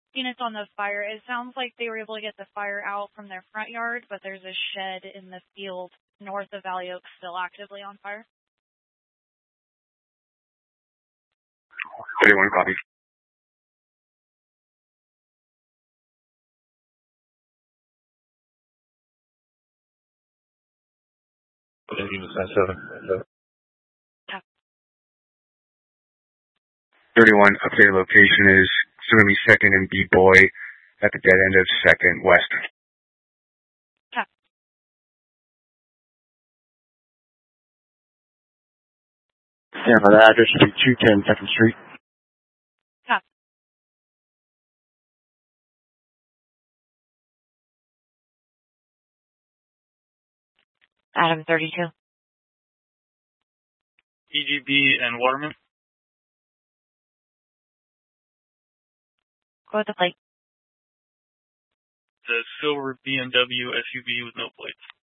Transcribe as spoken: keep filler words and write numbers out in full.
units on the fire. It sounds like they were able to get the fire out from their front yard, but there's a shed in the field north of Valley Oaks still actively on fire. thirty-one, copy. thirty-one, updated location is seventy-second and B-Boy at the dead end of second West. Copy. Yeah, the address should be two ten second Street. Copy. Adam thirty-two. E G B and Waterman. Go with the plate. The silver B M W S U V with no plates.